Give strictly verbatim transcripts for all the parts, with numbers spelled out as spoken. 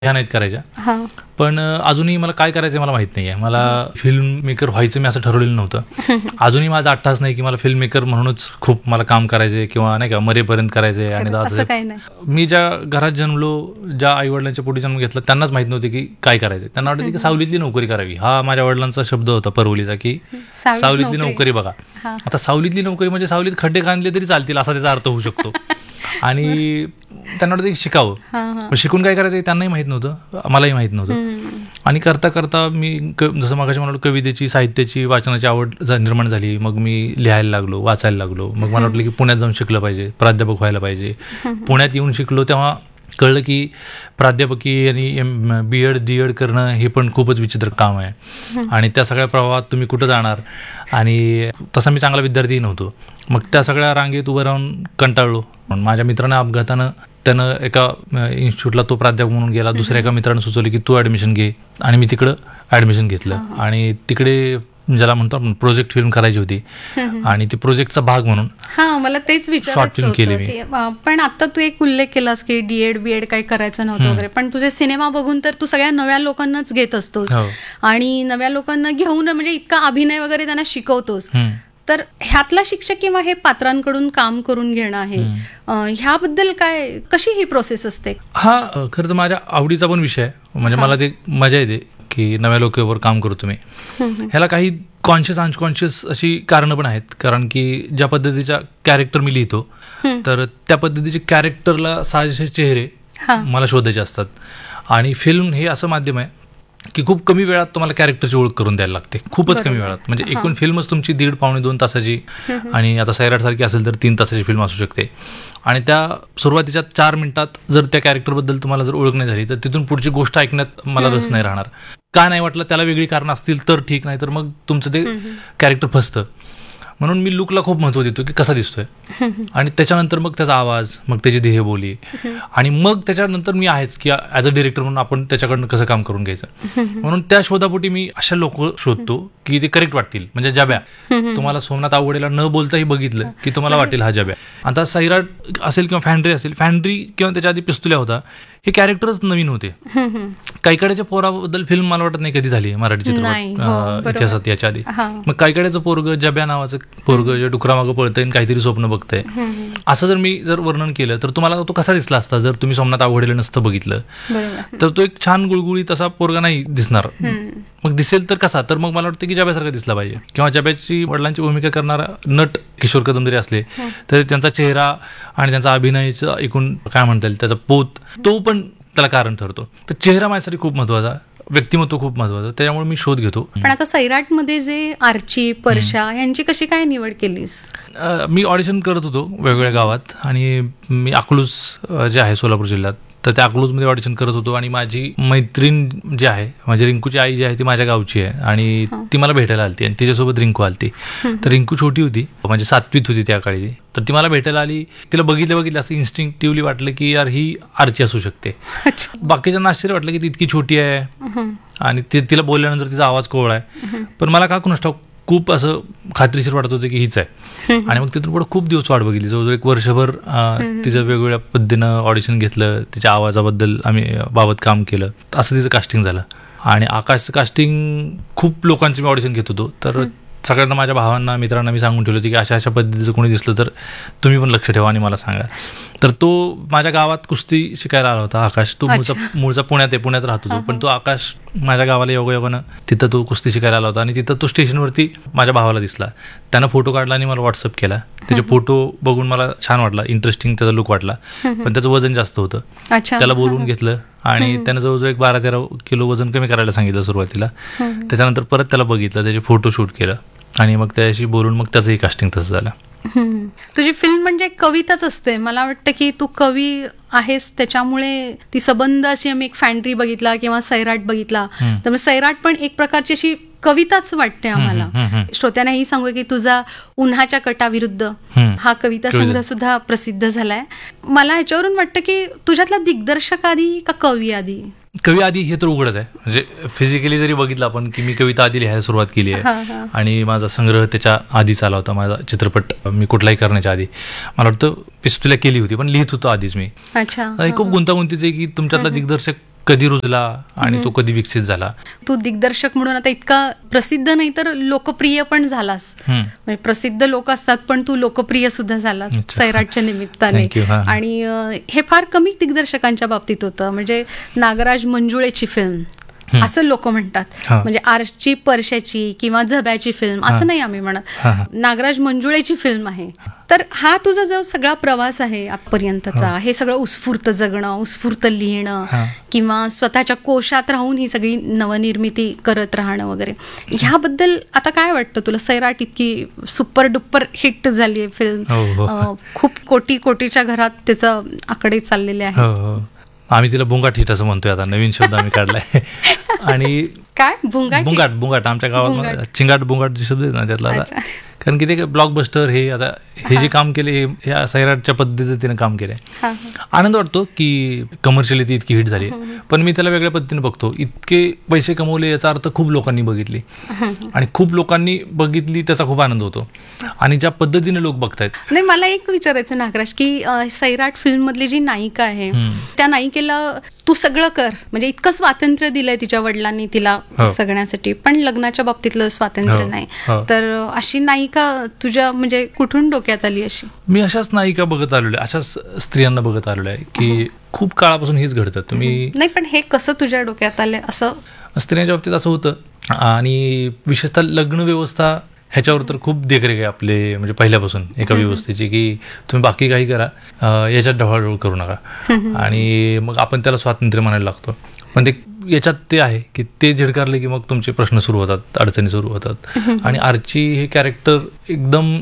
ह्या नाहीत करायच्या. हां. पण अ, अजूनही मला काय करायचं मला माहित नाहीये. मला फिल्म मेकर व्हायचं मी असं ठरवलेलं नव्हतं. अजूनही माझा अट्टास नाही की मला फिल्म मेकर म्हणूनच खूप मला काम करायचंय किंवा नाही का मरेपर्यंत करायचंय. आणि असं आता काही नाही. मी ज्या घरात जन्मलो, ज्या आई वडिलांच्या पोटी जन्म घेतला, त्यांनाच माहित नव्हते की काय करायचंय. त्यांना वाटायचं की सावलीतली नोकरी करावी. हा माझ्या वडिलांचा शब्द होता परवलीचा की सावलीत सावलीतली नोकरी. नोकरी बघा. हां. आता सावलीतली नोकरी म्हणजे सावलीत खड्डे खांदले तरी चालतील असा त्याचा अर्थ होऊ शकतो. आणि त्यांना वाटतं की शिकावं. हां, हां. पण शिकून काय करायचं हे त्यांनाही माहीत नव्हतं, मलाही माहीत नव्हतं. हम्म. आणि करता करता मी क जसं मगाशी म्हणालो कवितेची, साहित्याची, वाचनाची आवड झ- निर्माण झाली. मग मी लिहायला लागलो, वाचायला लागलो. मग मला वाटलं की पुण्यात जाऊन शिकलं पाहिजे, प्राध्यापक व्हायला पाहिजे. पुण्यात येऊन शिकलो तेव्हा कळलं की प्राध्यापकी आणि M B Ed D Ed करणं हे पण खूपच विचित्र काम आहे. आणि त्या सगळ्या प्रवाहात तुम्ही कुठं जाणार. आणि तसा मी चांगला विद्यार्थीही नव्हतो. मग त्या सगळ्या रांगेत उभं राहून कंटाळलो. पण माझ्या मित्रानं अपघातानं त्यानं एका इन्स्टिट्यूटला तो प्राध्यापक म्हणून गेला. दुसऱ्या एका मित्रानं सुचवलं की तू ॲडमिशन घे. आणि मी तिकडं ॲडमिशन घेतलं. आणि तिकडे ज्याला म्हणतो आपण प्रोजेक्ट फिल्म करायची होती. आणि ती प्रोजेक्टचा भाग म्हणून हा मला तेच Short विचारायचं film केली होतं मी. की अं, पण आता तू एक उल्लेख केलास की डीएड बीएड काही करायचं नव्हतं वगैरे, पण तुझे सिनेमा बघून तर तू सगळ्या नव्या लोकांनाच घेत असतोस हो. आणि नव्या लोकांना घेऊन म्हणजे इतका अभिनय वगैरे त्यांना शिकवतोस. हम्म. तर ह्यातला शिक्षक किंवा हे पात्रांकडून काम करून घेणं आहे, अं, ह्याबद्दल काय, कशी ही प्रोसेस असते? हा अ, खरं तर माझ्या आवडीचा पण विषय आहे. म्हणजे मला ते मजा येते की नव्या लोकांवर काम करतो मी. ह्याला काही कॉन्शियस अनकॉन्शियस अशी कारणं पण आहेत. कारण की ज्या पद्धतीच्या कॅरेक्टर मी लिहितो तर त्या पद्धतीचे कॅरेक्टरला साजेसे चेहरे हा. मला शोधायचे असतात. आणि फिल्म हे असं माध्यम आहे की खूप कमी वेळात तुम्हाला कॅरेक्टरची ओळख करून द्यायला लागते. खूपच कमी वेळात. म्हणजे एकूण फिल्मच तुमची दीड पावणे दोन तासाची आणि आता सैराट सारखी असेल तर तीन तासाची फिल्म असू शकते. आणि त्या सुरुवातीच्या चार मिनिटात जर त्या कॅरेक्टरबद्दल तुम्हाला जर ओळख नाही झाली तर तिथून पुढची गोष्ट ऐकण्यात मला रस नाही राहणार. का नाही वाटलं त्याला वेगळी कारणं असतील तर ठीक, नाही तर मग तुमचं ते कॅरेक्टर फसतं. म्हणून मी लुकला खूप महत्त्व देतो की कसा दिसतोय. आणि त्याच्यानंतर मग त्याचा आवाज, मग त्याची देहबोली, आणि मग त्याच्यानंतर मी आहेच की ॲज अ डिरेक्टर म्हणून आपण त्याच्याकडनं कसं काम करून घ्यायचं. म्हणून त्या शोधापोटी मी अशा लोक शोधतो की ते करेक्ट वाटतील. म्हणजे जब्या, तुम्हाला सोमनाथ आवडेला न बोलताही बघितलं की तुम्हाला वाटेल हा जब्या. आता सैराट असेल किंवा फॅन्ड्री असेल, फॅन्ड्री किंवा त्याच्या आधी पिस्तुल्या होता, हे कॅरेक्टरच नवीन होते. काईकड्याच्या पोराबद्दल फिल्म मला वाटत नाही कधी झाली मराठी नाही, हो, चित्रपट बरोबर. इतिहासात याच्या आधी. हा. मग काईकड्याचं पोरग, जब्या नावाचं पोरग जे डुकरामागं पळतंय आणि काहीतरी स्वप्न बघतंय, असं जर मी जर वर्णन केलं तर तुम्हाला तो कसा दिसला असता जर तुम्ही सोमनाथ आवडेला नसतं बघितलं. बरोबर. तर तो एक छान गुळगुळीत असा पोरगा नाही दिसणार. मग दिसेल तर कसा, तर मग मला वाटतं की जब्यासारखा दिसला पाहिजे. किंवा जब्याची वडिलांची भूमिका करणारा नट किशोर कदम जरी असले तर त्यांचा चेहरा आणि त्यांचा अभिनयाचं एकूण काय म्हणता येईल त्याचा पोत, तो पण त्याला कारण ठरतो. तर चेहरा माझ्यासाठी खूप महत्वाचा, व्यक्तिमत्व खूप महत्वाचं, त्याच्यामुळे मी शोध घेतो. पण आता सैराटमध्ये जे आर्ची, परशा यांची कशी काय निवड केलीस? अ, मी ऑडिशन करत होतो वेगवेगळ्या गावात. आणि मी अकलूज अ, जे आहे सोलापूर जिल्ह्यात, तर त्या अकलूजमध्ये ऑडिशन करत होतो. आणि माझी मैत्रीण जी आहे, माझी रिंकूची आई जी आहे ती माझ्या गावची आहे. आणि ती मला भेटायला आली आणि तिच्यासोबत रिंकू आलती. तर रिंकू छोटी होती, म्हणजे सातवीत होती त्या काळी. तर ती मला भेटायला आली. तिला बघितलं बघितलं असं इन्स्टिंक्टिव्हली वाटलं की यार ही आर्ची असू शकते. बाकीच्यांना आश्चर्य वाटलं की ती इतकी छोटी आहे आणि ती तिला बोलल्यानंतर तिचा आवाज कोवळा आहे. पण मला का कुणास ठाऊक खूप असं खात्रीशीर वाटत होतं की हीच आहे. आणि मग तिथून पुढे खूप दिवस वाट बघितली. जवळजवळ एक वर्षभर अं, तिचं वेगवेगळ्या पद्धतीनं ऑडिशन घेतलं. तिच्या आवाजाबद्दल आम्ही अं, बाबत काम केलं. असं तिचं कास्टिंग झालं. आणि आकाशचं कास्टिंग खूप लोकांचं मी ऑडिशन घेत होतो. तर सगळ्यांना, माझ्या भावांना, मित्रांना मी सांगून ठेवलं होतं की अशा अशा पद्धतीचं कोणी दिसलं तर तुम्ही पण लक्ष ठेवा आणि मला सांगा. तर तो माझ्या गावात कुस्ती शिकायला आला होता आकाश. तो मूळचा मूळचा पुण्यात आहे, पुण्यात राहतो तो. पण तो आकाश माझ्या गावाला योगायोगानं तिथं तो कुस्ती शिकायला आला होता. आणि तिथं तो स्टेशनवरती माझ्या भावाला दिसला. त्यानं फोटो काढला आणि मला व्हॉट्सअप केला. त्याचे फोटो बघून मला छान वाटला, इंटरेस्टिंग त्याचा लुक वाटला. पण त्याचं वजन जास्त होतं. अच्छा. त्याला बोलवून घेतलं आणि त्यानं जवळजवळ एक बारा तेरा किलो वजन कमी करायला सांगितलं सुरुवातीला. त्याच्यानंतर परत त्याला बघितलं, त्याचे फोटो शूट केलं आणि मग त्याशी बोलून मग त्याचंही कास्टिंग तसं झालं. हम्म. तुझी फिल्म म्हणजे कविताच असते. मला वाटतं की तू कवी आहेस, त्याच्यामुळे ती सबंध अशी आम्ही एक फॅन्ड्री बघितला किंवा सैराट बघितला, तर सैराट पण एक प्रकारची अशी कविताच वाटते आम्हाला. श्रोत्यांना ही सांगू की तुझा उन्हाच्या कटाविरुद्ध हा कविता संग्रह सुद्धा प्रसिद्ध झालाय. मला ह्याच्यावरून वाटतं की तुझ्यातला दिग्दर्शक आधी का कवी आधी? कवी आधी हे तर उघडच आहे. म्हणजे फिजिकली जरी बघितलं आपण की मी कविता आधी लिहायला सुरुवात केली आहे. आणि माझा संग्रह त्याच्या आधीच आला होता. माझा चित्रपट मी कुठलाही करण्याच्या आधी मला वाटतं पिस्तुल्या केली होती, पण लिहित होतो आधीच मी. अच्छा. खूप गुंतागुंतीचं आहे की तुमच्यातला दिग्दर्शक कधी रुजला आणि तो कधी विकसित झाला. तू दिग्दर्शक म्हणून आता इतका प्रसिद्ध नाही तर लोकप्रिय पण झालास. म्हणजे प्रसिद्ध लोक असतात पण तू लोकप्रिय सुद्धा झालास सैराटच्या निमित्ताने. आणि हे फार कमी दिग्दर्शकांच्या बाबतीत होतं. म्हणजे नागराज मंजुळेची फिल्म असं लोक म्हणतात, म्हणजे आर्ची परशाची किंवा झब्याची फिल्म असं नाही आम्ही म्हणत, नागराज मंजुळेची फिल्म आहे. तर हा तुझा जो सगळा प्रवास आहे आजपर्यंतचा, हे सगळं उत्स्फूर्त जगणं, उत्स्फूर्त लिहिणं किंवा स्वतःच्या कोशात राहून ही सगळी नवनिर्मिती करत राहणं वगैरे, ह्याबद्दल आता काय वाटतं तुला? सैराट इतकी सुपर डुपर हिट झाली आहे फिल्म, खूप कोटी कोटीच्या घरात त्याचं आकडे चाललेले आहेत. आम्ही तिला बुंगाट हिट असं म्हणतोय, आता नवीन शब्द आम्ही काढलाय. आणि काय बुंगाट? बुंगाट बुंगाट आमच्या गावात चिंगाट बुंगाट जे शब्द आहेत ना त्यातला, कारण की ते ब्लॉकबस्टर हे आता हे जे काम केले हे ह्या सैराटच्या पद्धतीचं तिने काम केलंय. आनंद वाटतो की कमर्शियली ती इतकी हिट झाली, पण मी त्याला वेगळ्या पद्धतीने बघतो. इतके पैसे कमवले याचा अर्थ खूप लोकांनी बघितली, आणि खूप लोकांनी बघितली त्याचा खूप आनंद होतो. आणि ज्या पद्धतीने लोक बघतायत. नाही, मला एक विचारायचं नागराज की सैराट फिल्म मधली जी नायिका आहे त्या नायिकेला तू सगळं कर, म्हणजे इतकं स्वातंत्र्य दिलंय तिच्या वडिलांनी तिला सगळ्यासाठी, पण लग्नाच्या बाबतीतलं स्वातंत्र्य नाही. तर अशी नायिका तुझ्या म्हणजे कुठून डोक्यात आली अशी? मी अशाच नायिका बघत आलेलो आहे, अशाच स्त्रियांना बघत आलेलो आहे की खूप काळापासून हेच घडतं. तुम्ही नाही, पण हे कसं तुझ्या डोक्यात आलंय? असं स्त्रियांच्या बाबतीत असं होतं, आणि विशेषतः लग्न व्यवस्था ह्याच्यावर तर खूप देखरेख आहे आपले, म्हणजे पहिल्यापासून एका व्यवस्थेची, की तुम्ही बाकी काही करा, याच्यात ढवळाढवळ करू नका. आणि मग आपण त्याला स्वातंत्र्य म्हणायला लागतो, पण ते याच्यात ते आहे की ते झिडकारले की मग तुमचे प्रश्न सुरू होतात, अडचणी सुरू होतात. आणि आर्ची हे कॅरेक्टर एकदम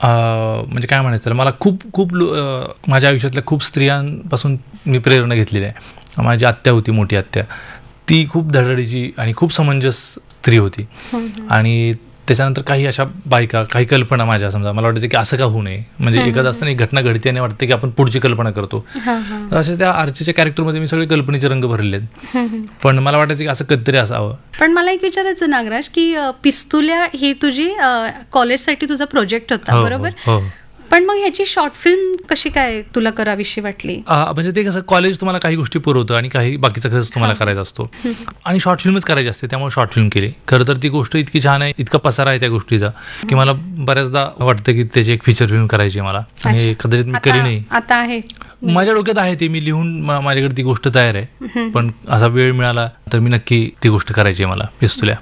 म्हणजे काय म्हणायचं, मला खूप खूप माझ्या आयुष्यातल्या खूप स्त्रियांपासून मी प्रेरणा घेतलेली आहे. माझी आत्या होती, मोठी आत्या, ती खूप धडाडीची आणि खूप समंजस स्त्री होती. आणि त्याच्यानंतर काही अशा बायका, काही कल्पना माझ्या, समजा मला वाटतं की असं का होऊ नये, म्हणजे एखादं असताना एक घटना घडते आणि वाटतं की आपण पुढची कल्पना करतो. तर अशा त्या आर्चीच्या कॅरेक्टरमध्ये मी सगळे कल्पनेचे रंग भरले आहेत, पण मला वाटायचं की असं कधीतरी असावं. पण मला एक विचारायचं नागराज की पिस्तुल्या ही तुझी कॉलेजसाठी तुझा प्रोजेक्ट होता, बरोबर? पण मग ह्याची शॉर्ट फिल्म कशी काय तुला करावीशी वाटली? म्हणजे ते कसं, कॉलेज तुम्हाला काही गोष्टी पुरवतं आणि काही बाकीचा खर्च तुम्हाला करायचा असतो, आणि शॉर्ट फिल्मच करायची असते, त्यामुळे शॉर्ट फिल्म केली. खरं तर ती गोष्ट इतकी छान आहे, इतका पसारा आहे त्या गोष्टीचा, की मला बऱ्याचदा वाटतं की त्याची एक फीचर फिल्म करायची मला, आणि कदाचित मी करी नाही. आता आहे माझ्या डोक्यात आहे ते, मी लिहून माझ्याकडे ती गोष्ट तयार आहे, पण असा वेळ मिळाला तर मी नक्की ती गोष्ट करायची आहे मला, पिस्तुल्या.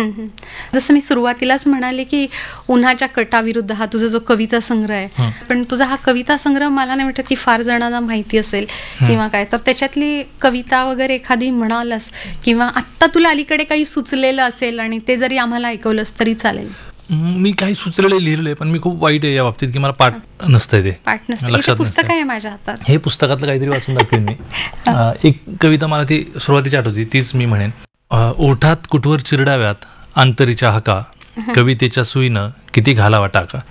जसं मी सुरुवातीलाच म्हणाले की उन्हाच्या कटाविरुद्ध हा तुझा जो कविता संग्रह आहे, पण तुझा हा कविता संग्रह मला नाही वाटत की फार जणांना माहिती असेल किंवा काय, तर त्याच्यातली कविता वगैरे एखादी म्हणालस, किंवा आत्ता तुला अलीकडे काही सुचलेलं असेल आणि ते जरी आम्हाला ऐकवलंस तरी चालेल. मी काही सुचलेलं लिहिलेलं आहे, पण मी खूप वाईट आहे या बाबतीत की मला पाठ नसतंय, ते पाठ नसतं. पुस्तक आहे माझ्या हातात, हे पुस्तकातलं काहीतरी वाचून दाखवेन मी. एक कविता मला ती सुरुवातीची आठवती, तीच मी म्हणेन. ओठात कुठवर चिरडाव्यात अंतरीच्या हाका, कवितेच्या सुईनं किती घालावा टाका.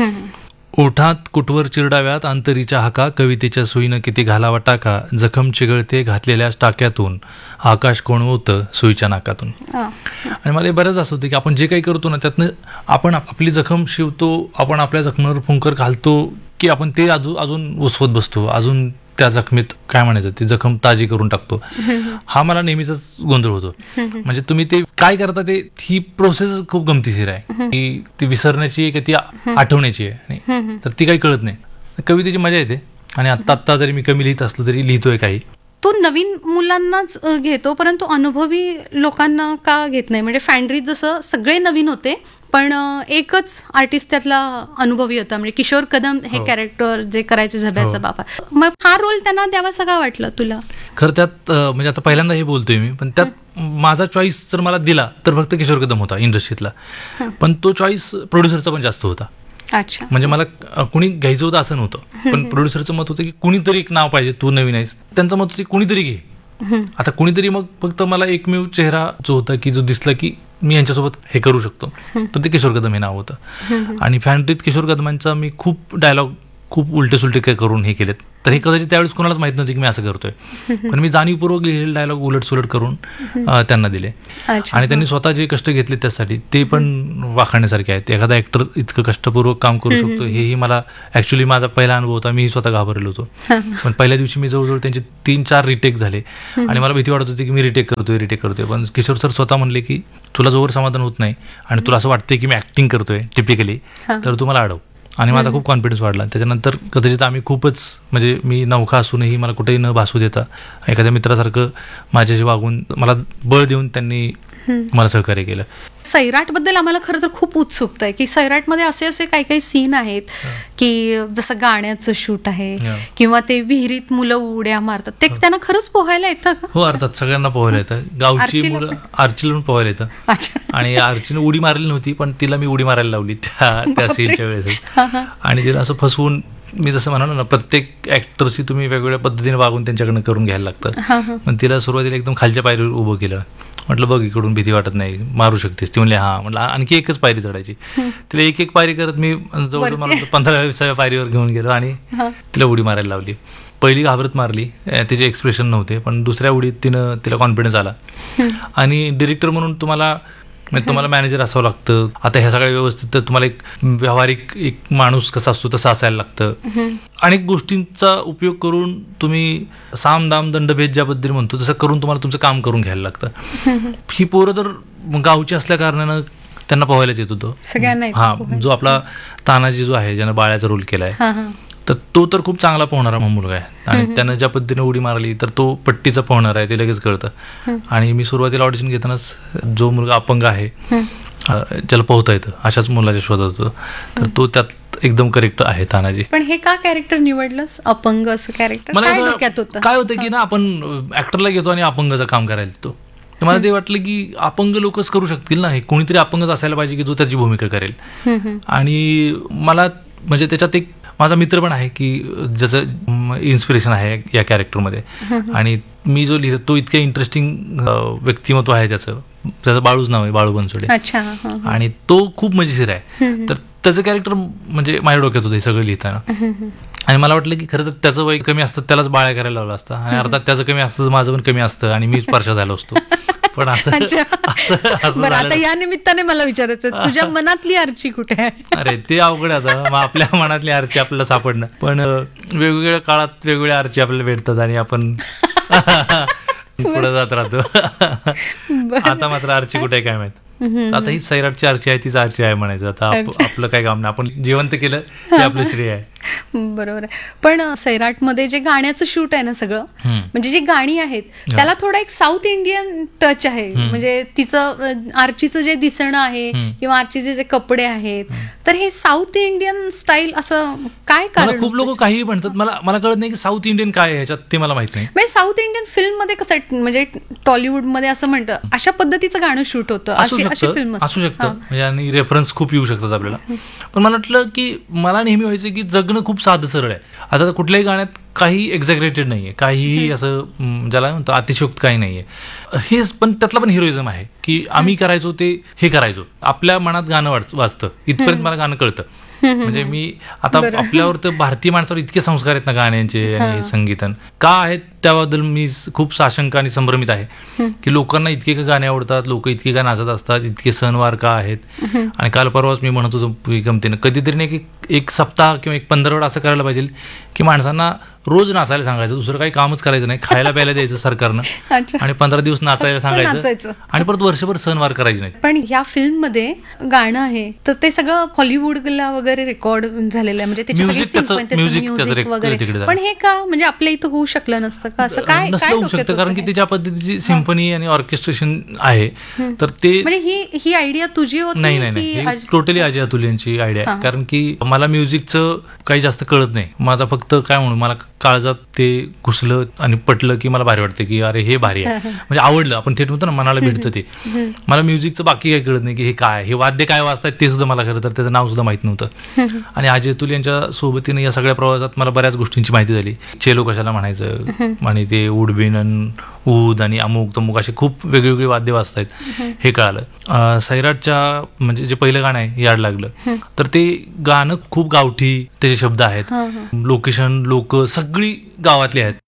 ओठात कुठवर चिरडाव्यात अंतरीच्या हाका, कवितेच्या सुईनं किती घालावा टाका. जखम चिघळते घातलेल्या टाक्यातून, आकाश कोणवतं सुईच्या नाकातून. आणि मला बरंच असं होतं की आपण जे काही करतो ना, त्यातनं आपण आपली जखम शिवतो, आपण आपल्या जखमेवर फुंकर घालतो, की आपण ते अजून अजून उसवत बसतो, अजून त्या जखमीत काय म्हणायचं ती जखम ताजी करून टाकतो. हा मला नेहमीचाच गोंधळ होतो. म्हणजे तुम्ही ते काय करता, ते ही प्रोसेस खूप गमतीशीर आहे, की ती विसरण्याची आहे की ती आठवण्याची आहे, तर ती काही कळत नाही. कवितेची मजा येते, आणि आत्ता आत्ता जरी मी कमी लिहित असलो तरी लिहितोय काही. तो नवीन मुलांनाच घेतो, परंतु अनुभवी लोकांना का घेत नाही? म्हणजे फॅन्ड्रीत जसं सगळे नवीन होते, पण एकच आर्टिस्ट त्यातला अनुभवी होता, म्हणजे किशोर कदम हे कॅरेक्टर जे करायचे झब्याचा बाबा, मग हा रोल त्यांना द्यावासा का वाटलं तुला? खरं त्यात म्हणजे आता पहिल्यांदा हे बोलतोय मी, पण त्यात माझा चॉईस जर मला दिला तर फक्त किशोर कदम होता इंडस्ट्रीतला, पण तो चॉईस प्रोड्युसरचा पण जास्त होता. अच्छा, म्हणजे मला कुणी घ्यायचं होतं असं नव्हतं, पण प्रोड्युसरचं मत होतं की कुणीतरी एक नाव पाहिजे, तू नवीन आहेस, त्यांचं मत होतं की कुणीतरी घे. आता कुणीतरी, मग फक्त मला एकमेव चेहरा जो होता की जो दिसला की मी यांच्यासोबत हे करू शकतो, तर ते किशोर कदम हे नाव होतं. आणि फॅन्ड्रीत किशोर कदमांचा मी खूप डायलॉग खूप उलटे सुलटे काय करून हे केलेत, तर हे कदाचित त्यावेळेस कोणालाच माहित नव्हतं की मी असं करतोय, पण मी जाणीवपूर्वक लिहिलेले डायलॉग उलट सुलट करून त्यांना दिले. आणि त्यांनी स्वतः जे कष्ट घेतले त्यासाठी ते पण वाखाणण्यासारखे आहेत. एखादा ऍक्टर इतकं कष्टपूर्वक काम करू शकतो हेही मला ऍक्च्युली माझा पहिला अनुभव होता. मी स्वतः घाबरलो होतो. पण पहिल्या दिवशी मी जवळजवळ त्यांचे तीन चार रिटेक झाले आणि मला भीती वाटत होती की मी रिटेक करतोय रिटेक करतोय पण किशोर सर स्वतः म्हणले की तुला जोवर समाधान होत नाही आणि तुला असं वाटतंय की मी ऍक्टिंग करतोय टिपिकली तर तू मला अडव. आणि माझा खूप कॉन्फिडन्स वाढला. त्याच्यानंतर कदाचित आम्ही खूपच म्हणजे मी नवखा असूनही मला कुठेही न भासू देता एखाद्या मित्रासारखं माझ्याशी वागून मला बळ देऊन त्यांनी मला सहकार्य केलं. सैराटबद्दल आम्हाला खरं तर खूप उत्सुकता आहे की सैराटमध्ये असे असे काही काही सीन आहेत की जसं गाण्याचं शूट आहे किंवा ते विहिरीत मुलं उड्या मारतात ते त्यांना खरंच पोहायला येतं का? हो अर्थात सगळ्यांना पोहायला येतं. गावची मुलं आर्चीला पण पोहायला येतं आणि आर्चीने उडी मारली नव्हती पण तिला मी उडी मारायला लावली त्या त्या सीनच्या वेळेस आणि तिला असं फसवून मी जसं म्हणालो ना प्रत्येक ऍक्टरशी तुम्ही वेगवेगळ्या पद्धतीने वागून त्यांच्याकडनं करून घ्यायला लागतं. पण तिला सुरुवातीला एकदम खालच्या पायरीवर उभं केलं. म्हटलं बघ इकडून भीती वाटत नाही मारू शकतेस. ती म्हणली हा. म्हटलं आणखी एकच पायरी चढायची. तिला एक एक पायरी करत मी जवळ मला पंधरा विसाव्या पायरीवर घेऊन गेलो आणि तिला उडी मारायला लावली. पहिली घाबरत मारली तिचे एक्सप्रेशन नव्हते पण दुसऱ्या उडीत तिनं तिला कॉन्फिडन्स आला. आणि डिरेक्टर म्हणून तुम्हाला म्हणजे तुम्हाला मॅनेजर असावं लागतं. आता ह्या सगळ्या व्यवस्थित तर तुम्हाला एक व्यावहारिक एक माणूस कसा असतो तसा असायला लागतं. अनेक गोष्टींचा उपयोग करून तुम्ही साम दाम दंडभेद ज्या पद्धतीने म्हणतो तसं करून तुम्हाला तुमचं काम करून घ्यायला लागतं. ही पोरं तर गावची असल्या कारणानं त्यांना पोहायलाच येत होतं सगळ्यांना. हा जो आपला तानाजी जो आहे ज्यानं बाळ्याचा रोल केलाय तर तो तर खूप चांगला पोहणारा मुलगा आहे आणि त्यानं ज्या पद्धतीने उडी मारली तर तो पट्टीचा पोहणार आहे ते लगेच कळतं. आणि मी सुरुवातीला ऑडिशन घेतानाच जो मुलगा अपंग आहे ज्याला पोहता येतं अशाच मुलाच्या शोधात होतो तर तो त्यात एकदम करेक्ट आहे तानाजी. पण हे का कॅरेक्टर निवडलंस अपंग असं कॅरेक्टर? काय होतं की ना आपण ऍक्टरला घेतो आणि अपंगाचं काम करायला देतो. मला ते वाटलं की अपंग लोकच करू शकतील ना हे कोणीतरी अपंगच असायला पाहिजे की जो त्याची भूमिका करेल. आणि मला म्हणजे त्याच्यात एक माझा मित्र पण आहे की ज्याचं इन्स्पिरेशन आहे या कॅरेक्टरमध्ये आणि मी जो लिहितो तो इतकं इंटरेस्टिंग व्यक्तिमत्व आहे त्याचं. त्याचं बाळूच नाव आहे बाळू बनसोडे आणि तो खूप मजेशीर आहे. तर त्याचं कॅरेक्टर म्हणजे माझ्या डोक्यात होतं हे सगळं लिहिताना आणि मला वाटलं की खरं तर त्याचं वय कमी असतं त्यालाच बाळ्या करायला लावलं असतं आणि अर्थात त्याचं कमी असतं माझं पण कमी असतं आणि मीच परशा झालो असतो. पण असं आता या निमित्ताने मला विचारायचं तुझ्या मनातली आर्ची कुठे आहे? अरे ते अवघड आता मग आपल्या मनातली आर्ची आपल्याला सापडणं. पण वेगवेगळ्या काळात वेगवेगळ्या आर्ची आपल्याला भेटतात आणि आपण पुढे जात राहतो. आता मात्र आर्ची कुठे काय माहित. आता ही सैराटची आर्ची आहे तीच आर्ची आहे म्हणायचं. आता आपलं काय काम नाही आपण जिवंत केलं हे आपलं श्रेय आहे. बरोबर आहे. पण सैराटमध्ये जे गाण्याचं शूट आहे ना सगळं म्हणजे जी गाणी आहेत त्याला थोडा एक साऊथ इंडियन टच आहे. म्हणजे तिचं आर्चीचं जे दिसणं आहे किंवा आर्चीचे जे कपडे आहेत तर हे साऊथ इंडियन स्टाईल असं काय कारण? खूप लोक काही म्हणतात मला मला कळत नाही की साऊथ इंडियन काय आहे ह्याच्यात ते मला माहित नाही. म्हणजे साऊथ इंडियन फिल्म मध्ये कसं म्हणजे टॉलिवूड मध्ये असं म्हणतं अशा पद्धतीचं गाणं शूट होतं अशी फिल्म असू शकतं म्हणजे आणि रेफरन्स खूप येऊ शकतात आपल्याला. पण मला वाटलं की मला नेहमी व्हायचं की जगणं खूप साधं सरळ आहे. आता कुठल्याही गाण्यात काही एक्झॅग्रेटेड नाहीये काहीही असं ज्याला म्हणतो अतिशयोक्त काही नाहीये. हे पण त्यातला पण हिरोइझम आहे की आम्ही करायचो ते हे करायचो आपल्या मनात गाणं वाजतं इथपर्यंत मला गाणं कळतं. म्हणजे मी आता आपल्यावर तर भारतीय माणसावर इतके संस्कार आहेत ना गाण्यांचे आणि संगीतन का आहेत त्याबद्दल मी खूप साशंक आणि संभ्रमित आहे की लोकांना इतके का गाणे आवडतात लोक इतके का नाचत असतात इतके सणवार का आहेत. आणि काल परवाच मी म्हणत होतो गमतीनं कधीतरी नाही की एक सप्ताह किंवा एक पंधरवडा असं करायला पाहिजे की माणसांना रोज नाचायला सांगायचं दुसरं काही कामच करायचं नाही खायला प्यायला द्यायचं सरकारनं आणि पंधरा दिवस नाचायला सांगायचं आणि परत वर्षभर सणवार करायचे नाही. पण ह्या फिल्म मध्ये गाणं आहे तर ते सगळं हॉलिवूडला वगैरे रेकॉर्ड झालेलं आहे म्हणजे त्याचे म्युझिक वगैरे. पण हे का म्हणजे आपल्या इथं होऊ शकलं नसतं का असं काय होऊ शकतं कारण की ते ज्या पद्धतीची सिम्फनी आणि ऑर्केस्ट्रेशन आहे तर ते म्हणजे ही ही आयडिया तुझी होती? नाही नाही टोटली अजय अतुल यांची आयडिया आहे. कारण की मला म्युझिकचं काही जास्त कळत नाही. माझा फक्त काय म्हणून मला काळजात ते घुसलं आणि पटलं की मला भारी वाटतं की अरे हे भारी आहे म्हणजे आवडलं. आपण थेट म्हणतो ना मनाला भेटतं ते. मला म्युझिकचं बाकी काही कळत नाही की हे काय हे वाद्य काय वाजतात ते सुद्धा मला खरं तर त्याचं नाव सुद्धा माहित नव्हतं. आणि अजय अतुल यांच्या सोबतीने या सगळ्या प्रवासात मला बऱ्याच गोष्टींची माहिती झाली. चेलो कशाला म्हणायचं आणि ते उडबिन ऊद आणि अमुक तमुक असे खूप वेगवेगळे वाद्य वाजतायत हे कळालं. सैराटच्या म्हणजे जे पहिलं गाणं आहे याड लागलं तर ते गाणं खूप गावठी त्याचे शब्द आहेत लोकेशन लोक सगळी गावातली आहेत